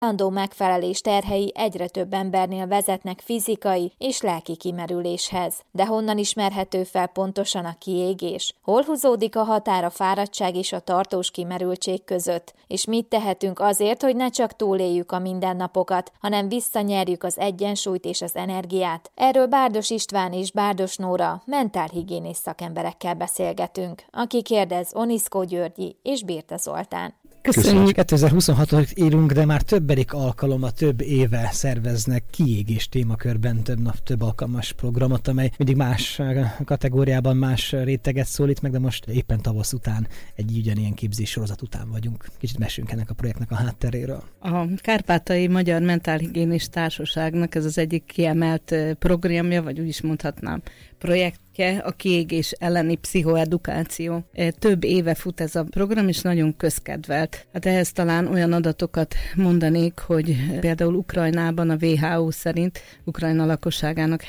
Állandó megfelelés terhei egyre több embernél vezetnek fizikai és lelki kimerüléshez. De honnan ismerhető fel pontosan a kiégés? Hol húzódik a határ a fáradtság és a tartós kimerültség között? És mit tehetünk azért, hogy ne csak túléljük a mindennapokat, hanem visszanyerjük az egyensúlyt és az energiát? Erről Bárdos István és Bárdos Nóra mentálhigiénész szakemberekkel beszélgetünk. Aki kérdez, Oniszkó Györgyi és Birta Zoltán. Köszönjük! 2026-ot írunk, de már többedik alkalommal, több éve szerveznek kiégés témakörben több nap, több alkalmas programot, amely mindig más kategóriában más réteget szólít meg, de most éppen tavasz után egy ugyanilyen képzés sorozat után vagyunk. Kicsit mesélünk ennek a projektnek a hátteréről. A Kárpátaljai Magyar Mentálhigiénés Társaságnak ez az egyik kiemelt programja, vagy úgy is mondhatnám, projektje a kiégés elleni pszichoedukáció. Több éve fut ez a program, és nagyon közkedvelt. Hát ehhez talán olyan adatokat mondanék, hogy például Ukrajnában a WHO szerint Ukrajna lakosságának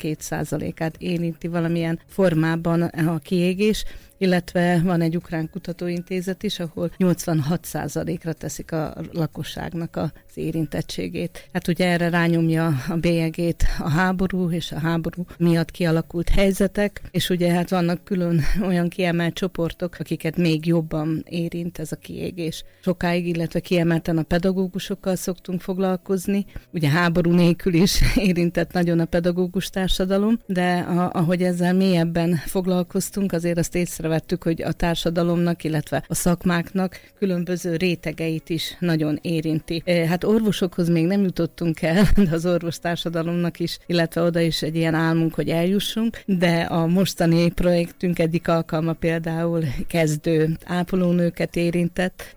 72%-át érinti valamilyen formában a kiégés, illetve van egy ukrán kutatóintézet is, ahol 86%-ra teszik a lakosságnak az érintettségét. Hát ugye erre rányomja a bélyegét a háború és a háború miatt kialakult helyzetek, és ugye hát vannak külön olyan kiemelt csoportok, akiket még jobban érint ez a kiégés. Sokáig, illetve kiemelten a pedagógusokkal szoktunk foglalkozni. Ugye háború nélkül is érintett nagyon a pedagógus társadalom, de ahogy ezzel mélyebben foglalkoztunk, azért azt észrevettük, hogy a társadalomnak, illetve a szakmáknak különböző rétegeit is nagyon érinti. Hát orvosokhoz még nem jutottunk el, de az orvostársadalomnak is, illetve oda is egy ilyen álmunk, hogy eljussunk, de a mostani projektünk egyik alkalma például kezdő ápolónőket érintett,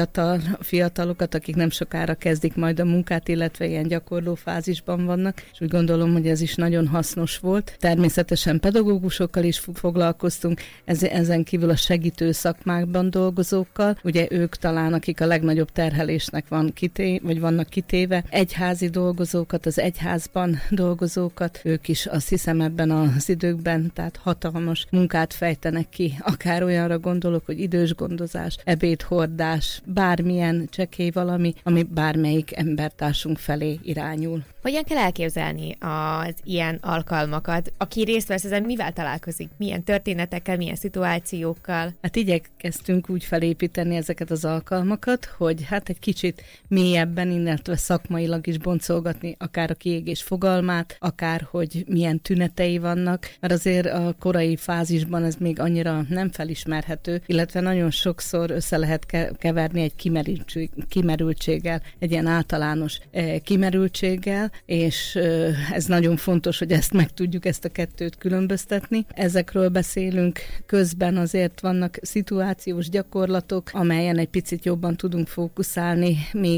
fiatalokat, akik nem sokára kezdik majd a munkát, illetve ilyen gyakorló fázisban vannak, és úgy gondolom, hogy ez is nagyon hasznos volt. Természetesen pedagógusokkal is foglalkoztunk, ezen kívül a segítő szakmákban dolgozókkal, ugye ők talán, akik a legnagyobb terhelésnek vannak kitéve, egyházi dolgozókat, az egyházban dolgozókat, ők is azt hiszem ebben az időkben, tehát hatalmas munkát fejtenek ki, akár olyanra gondolok, hogy idős gondozás, ebédhordás, bármilyen csekély valami, ami bármelyik embertársunk felé irányul. Hogyan kell elképzelni az ilyen alkalmakat? Aki részt vesz, ezen mivel találkozik? Milyen történetekkel, milyen szituációkkal? Hát igyekeztünk úgy felépíteni ezeket az alkalmakat, hogy hát egy kicsit mélyebben, illetve szakmailag is boncolgatni akár a kiégés fogalmát, akár hogy milyen tünetei vannak, mert azért a korai fázisban ez még annyira nem felismerhető, illetve nagyon sokszor össze lehet keverni egy kimerültséggel, egy ilyen általános kimerültséggel, és ez nagyon fontos, hogy ezt meg tudjuk, ezt a kettőt különböztetni. Ezekről beszélünk, közben azért vannak szituációs gyakorlatok, amelyen egy picit jobban tudunk fókuszálni,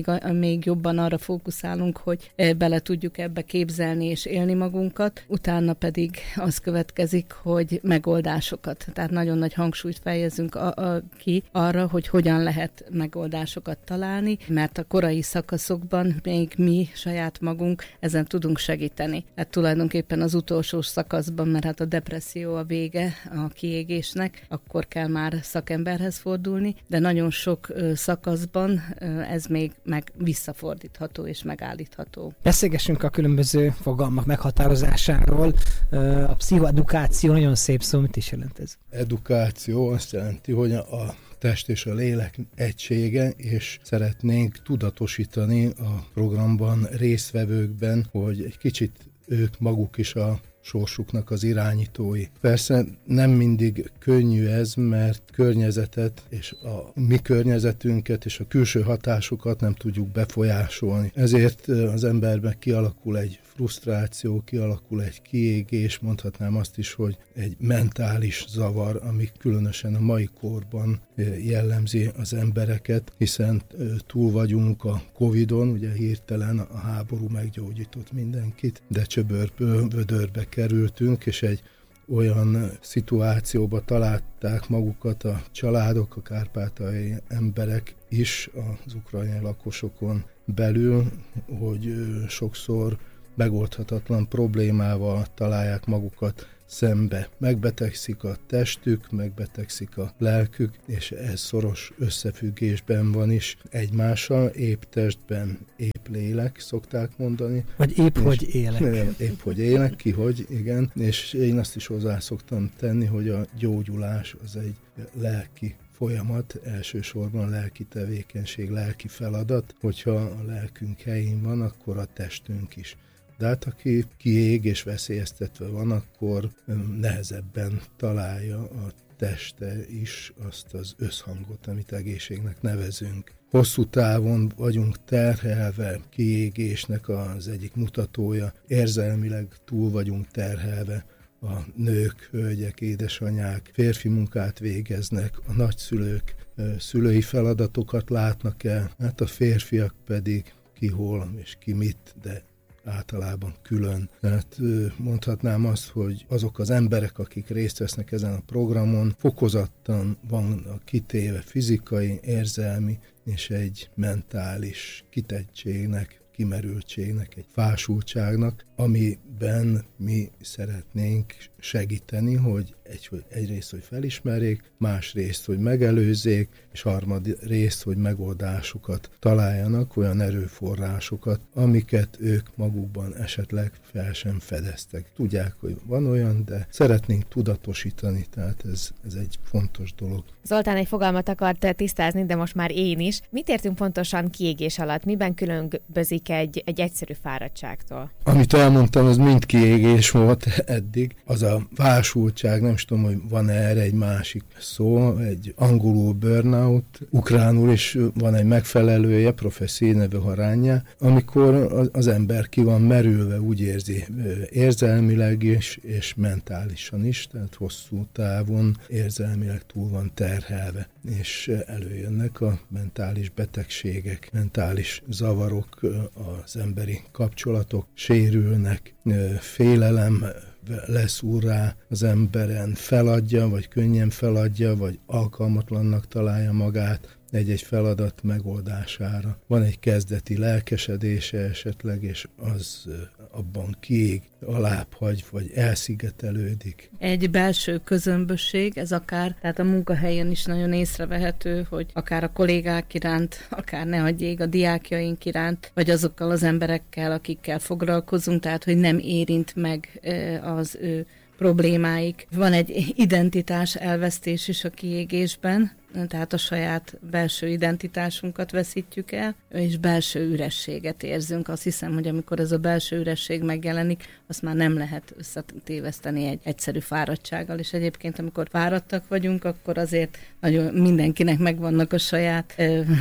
még jobban arra fókuszálunk, hogy bele tudjuk ebbe képzelni és élni magunkat. Utána pedig az következik, hogy megoldásokat. Tehát nagyon nagy hangsúlyt fejezünk ki arra, hogy hogyan lehet megoldásokat találni, mert a korai szakaszokban még mi saját magunk ezen tudunk segíteni. Hát tulajdonképpen az utolsó szakaszban, mert hát a depresszió a vége a kiégésnek, akkor kell már szakemberhez fordulni, de nagyon sok szakaszban ez még meg visszafordítható és megállítható. Beszélgessünk a különböző fogalmak meghatározásáról. A pszichoedukáció nagyon szép szó, mit is jelent ez? Edukáció azt jelenti, hogy a test és a lélek egysége, és szeretnénk tudatosítani a programban résztvevőkben, hogy egy kicsit ők maguk is a sorsuknak az irányítói. Persze nem mindig könnyű ez, mert környezetet és a mi környezetünket és a külső hatásokat nem tudjuk befolyásolni. Ezért az emberben kialakul egy frusztráció, kialakul egy kiégés, mondhatnám azt is, hogy egy mentális zavar, ami különösen a mai korban jellemzi az embereket, hiszen túl vagyunk a Covid-on, ugye hirtelen a háború meggyógyított mindenkit, de csöbörből vödörbe kerültünk, és egy olyan szituációba találták magukat a családok, a kárpátaljai emberek is az ukrajnai lakosokon belül, hogy sokszor megoldhatatlan problémával találják magukat szembe. Megbetegszik a testük, megbetegszik a lelkük, és ez szoros összefüggésben van is egymással, épp testben, épp lélek, szokták mondani. Vagy épp hogy élek. Épp hogy élek, ki hogy, igen. És én azt is hozzá szoktam tenni, hogy a gyógyulás az egy lelki folyamat, elsősorban lelki tevékenység, lelki feladat. Hogyha a lelkünk helyén van, akkor a testünk is. De hát aki kiég és veszélyeztetve van, akkor nehezebben találja a teste is azt az összhangot, amit egészségnek nevezünk. Hosszú távon vagyunk terhelve, kiégésnek az egyik mutatója, érzelmileg túl vagyunk terhelve. A nők, hölgyek, édesanyák férfi munkát végeznek, a nagyszülők szülői feladatokat látnak el, hát a férfiak pedig ki hol és ki mit, de általában külön. Tehát mondhatnám azt, hogy azok az emberek, akik részt vesznek ezen a programon, fokozottan vannak kitéve fizikai, érzelmi és egy mentális kitettségnek, kimerültségnek, egy fásultságnak, amiben mi szeretnénk segíteni, hogy egyrészt, hogy felismerjék, másrészt, hogy megelőzzék, és harmadrészt, hogy megoldásokat találjanak, olyan erőforrásokat, amiket ők magukban esetleg fel sem fedeztek. Tudják, hogy van olyan, de szeretnénk tudatosítani, tehát ez egy fontos dolog. Zoltán egy fogalmat akart tisztázni, de most már én is. Mit értünk pontosan kiégés alatt? Miben különbözik egy egyszerű fáradtságtól? Amit elmondtam, az mind kiégés volt eddig. Az a fásultság, nem is tudom, hogy van erre egy másik szó, egy angolul burnout, ukránul is van egy megfelelője, professzíj nevű harányja, amikor az ember ki van merülve, úgy érzi érzelmileg is, és mentálisan is, tehát hosszú távon érzelmileg túl van terhelve, és előjönnek a mentális betegségek, mentális zavarok, az emberi kapcsolatok sérülnek, félelem leszúr rá az emberen, feladja, vagy könnyen feladja, vagy alkalmatlannak találja magát egy-egy feladat megoldására. Van egy kezdeti lelkesedése esetleg, és az abban kiég, alábbhagy, vagy elszigetelődik. Egy belső közömbösség, ez akár, tehát a munkahelyen is nagyon észrevehető, hogy akár a kollégák iránt, akár ne adj ég a diákjaink iránt, vagy azokkal az emberekkel, akikkel foglalkozunk, tehát hogy nem érint meg az ő problémáik. Van egy identitás elvesztés is a kiégésben, tehát a saját belső identitásunkat veszítjük el, és belső ürességet érzünk. Azt hiszem, hogy amikor ez a belső üresség megjelenik, azt már nem lehet összetéveszteni egy egyszerű fáradtsággal, és egyébként, amikor fáradtak vagyunk, akkor azért nagyon mindenkinek megvannak a saját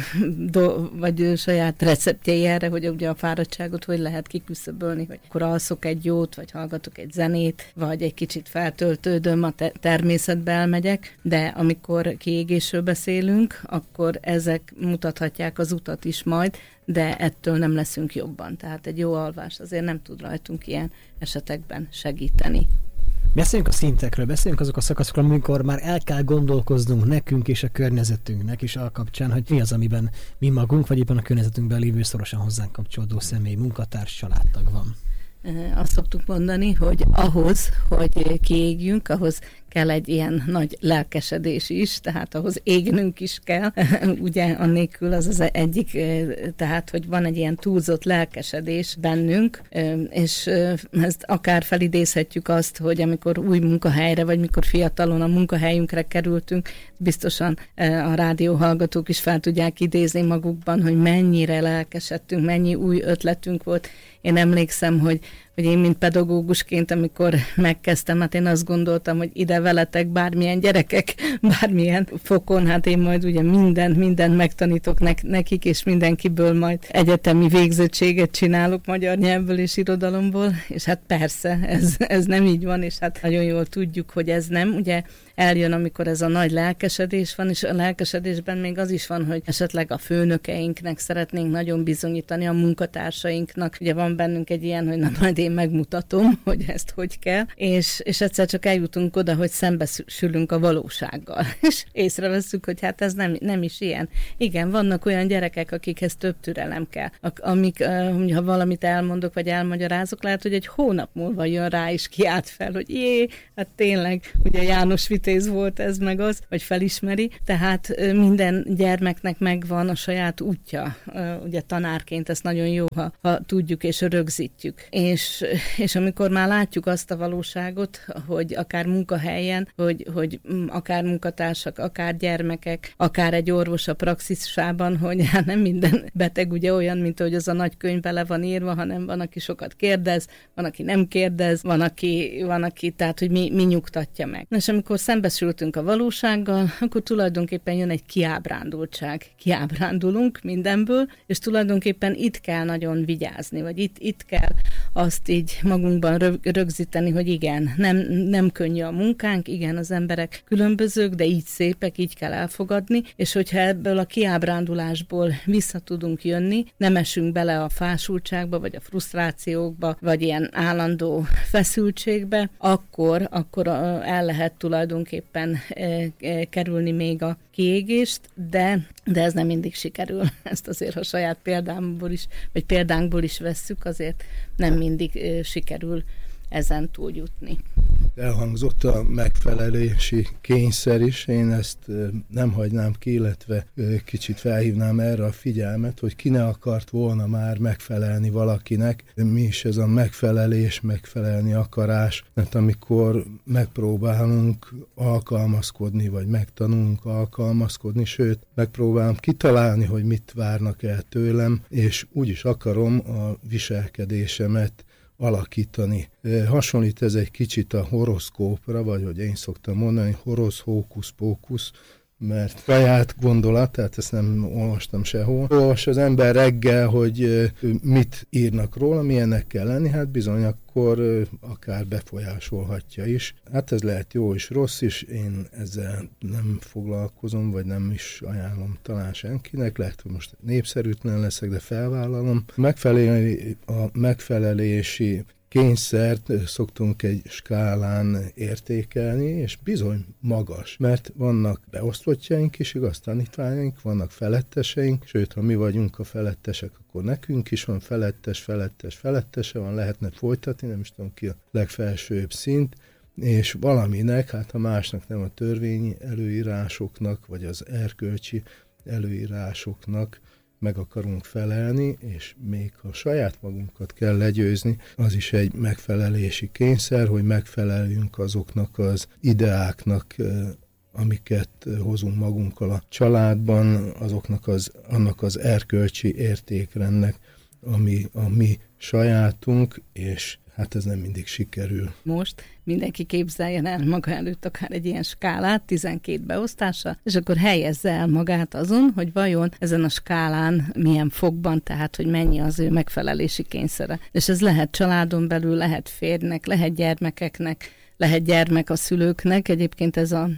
vagy saját receptjei erre, hogy ugye a fáradtságot hogy lehet kiküszöbölni, hogy akkor alszok egy jót, vagy hallgatok egy zenét, vagy egy kicsit feltöltődöm, a természetbe elmegyek, de amikor kiégésről beszélünk, akkor ezek mutathatják az utat is majd, de ettől nem leszünk jobban. Tehát egy jó alvás azért nem tud rajtunk ilyen esetekben segíteni. Beszéljünk a szintekről, beszéljünk azok a szakaszokról, amikor már el kell gondolkoznunk nekünk és a környezetünknek is a kapcsán, hogy mi az, amiben mi magunk, vagy éppen a környezetünkben lévő szorosan hozzánk kapcsolódó személy, munkatárs, családtag van. Azt szoktuk mondani, hogy ahhoz, hogy kiégjünk, ahhoz kell egy ilyen nagy lelkesedés is, tehát ahhoz égnünk is kell, ugye annélkül az egyik, tehát hogy van egy ilyen túlzott lelkesedés bennünk, és ezt akár felidézhetjük azt, hogy amikor új munkahelyre, vagy mikor fiatalon a munkahelyünkre kerültünk, biztosan a rádióhallgatók is fel tudják idézni magukban, hogy mennyire lelkesedtünk, mennyi új ötletünk volt. Én emlékszem, hogy én, mint pedagógusként, amikor megkezdtem, hát én azt gondoltam, hogy ide veletek bármilyen gyerekek, bármilyen fokon, hát én majd ugye mindent megtanítok nekik, és mindenkiből majd egyetemi végzettséget csinálok magyar nyelvből és irodalomból, és hát persze, ez nem így van, és hát nagyon jól tudjuk, hogy ez nem. Ugye eljön, amikor ez a nagy lelkesedés van, és a lelkesedésben még az is van, hogy esetleg a főnökeinknek szeretnénk nagyon bizonyítani, a munkatársainknak. Ugye van bennünk egy ilyen, hogy na majd én megmutatom, hogy ezt hogy kell, és egyszer csak eljutunk oda, hogy szembesülünk a valósággal, és észrevesszük, hogy hát ez nem is ilyen. Igen, vannak olyan gyerekek, akikhez több türelem kell. Ha valamit elmondok, vagy elmagyarázok, lehet, hogy egy hónap múlva jön rá, és kiált fel, hogy hát tényleg, ugye János Vitéz volt ez meg az, vagy felismeri, tehát minden gyermeknek megvan a saját útja. Ugye tanárként ezt nagyon jó, ha tudjuk és rögzítjük. És amikor már látjuk azt a valóságot, hogy akár munkahelyen, hogy akár munkatársak, akár gyermekek, akár egy orvos a praxisában, hogy hát nem minden beteg ugye olyan, mint ahogy az a nagy könyvbe le van írva, hanem van, aki sokat kérdez, van, aki nem kérdez, van, aki tehát, hogy mi nyugtatja meg. És amikor szembesültünk a valósággal, akkor tulajdonképpen jön egy kiábrándultság. Kiábrándulunk mindenből, és tulajdonképpen itt kell nagyon vigyázni, vagy itt kell azt így magunkban rögzíteni, hogy igen, nem könnyű a munkánk, igen, az emberek különbözők, de így szépek, így kell elfogadni, és hogyha ebből a kiábrándulásból vissza tudunk jönni, nem esünk bele a fásultságba, vagy a frusztrációkba, vagy ilyen állandó feszültségbe, akkor el lehet tulajdonképpen kerülni még a kiégést, de ez nem mindig sikerül. Ezt azért, ha saját példánkból is vesszük, azért nem mindig sikerül ezen túljutni. Elhangzott a megfelelési kényszer is, én ezt nem hagynám ki, illetve kicsit felhívnám erre a figyelmet, hogy ki ne akart volna már megfelelni valakinek. Mi is ez a megfelelés, megfelelni akarás, mert amikor megpróbálunk alkalmazkodni, vagy megtanulunk alkalmazkodni, sőt, megpróbálom kitalálni, hogy mit várnak el tőlem, és úgy is akarom a viselkedésemet alakítani. Hasonlít ez egy kicsit a horoszkópra, vagy hogy én szoktam mondani, horosz, hókusz-pókusz, mert saját gondolat, tehát ezt nem olvastam sehol. Olvas az ember reggel, hogy mit írnak róla, milyennek kell lenni, hát bizony akkor akár befolyásolhatja is. Hát ez lehet jó és rossz is, én ezzel nem foglalkozom, vagy nem is ajánlom talán senkinek, lehet, hogy most népszerűtlen leszek, de felvállalom. A megfelelési kényszert szoktunk egy skálán értékelni, és bizony magas, mert vannak beosztottjaink is, igaz, tanítványaink, vannak feletteseink, sőt, ha mi vagyunk a felettesek, akkor nekünk is van felettese van, lehetne folytatni, nem is tudom ki a legfelsőbb szint, és valaminek, hát ha másnak nem a törvényi előírásoknak, vagy az erkölcsi előírásoknak meg akarunk felelni, és még ha saját magunkat kell legyőzni, az is egy megfelelési kényszer, hogy megfeleljünk azoknak az ideáknak, amiket hozunk magunkkal a családban, annak az erkölcsi értékrendnek, ami a mi sajátunk, és hát ez nem mindig sikerül. Most mindenki képzeljen el maga előtt akár egy ilyen skálát, 12 beosztással, és akkor helyezze el magát azon, hogy vajon ezen a skálán milyen fokban, tehát hogy mennyi az ő megfelelési kényszere. És ez lehet családon belül, lehet férjnek, lehet gyermekeknek, lehet gyermek a szülőknek. Egyébként ez a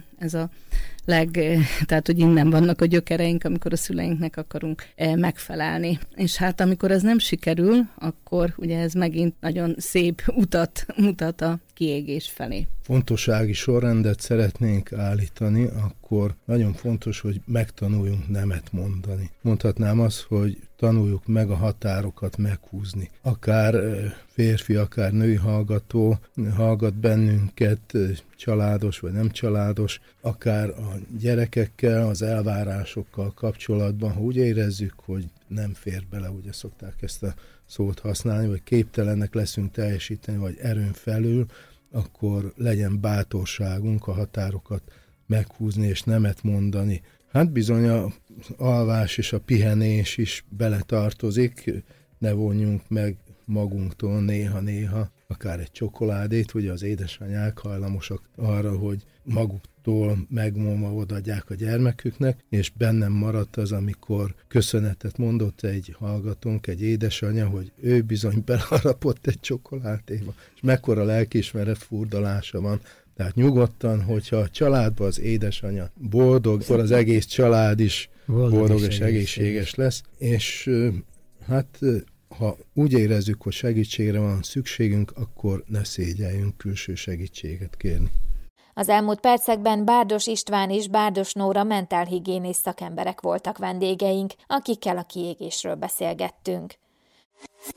tehát, hogy innen vannak a gyökereink, amikor a szüleinknek akarunk megfelelni. És hát amikor ez nem sikerül, akkor ugye ez megint nagyon szép utat mutat a kiégés felé. Fontossági sorrendet szeretnénk állítani, akkor nagyon fontos, hogy megtanuljunk nemet mondani. Mondhatnám azt, hogy tanuljuk meg a határokat meghúzni. Akár férfi, akár női hallgató hallgat bennünket, családos vagy nem családos, akár a gyerekekkel, az elvárásokkal kapcsolatban, ha úgy érezzük, hogy nem fér bele, ugye szokták ezt a szót használni, vagy képtelenek leszünk teljesíteni, vagy erőn felül, akkor legyen bátorságunk a határokat meghúzni és nemet mondani. Hát bizony az alvás és a pihenés is beletartozik, ne vonjunk meg magunktól néha-néha akár egy csokoládét, ugye az édesanyák hajlamosak arra, hogy maguktól megmondva odaadják a gyermeküknek, és bennem maradt az, amikor köszönetet mondott egy hallgatónk, egy édesanyja, hogy ő bizony beleharapott egy csokoládéba, és mekkora lelkiismeret furdalása van Tehát nyugodtan, hogyha a családban az édesanyja boldog, akkor az egész család is boldog és egészséges lesz. És hát ha úgy érezzük, hogy segítségre van szükségünk, akkor ne szégyeljünk külső segítséget kérni. Az elmúlt percekben Bárdos István és Bárdos Nóra mentálhigiénész szakemberek voltak vendégeink, akikkel a kiégésről beszélgettünk.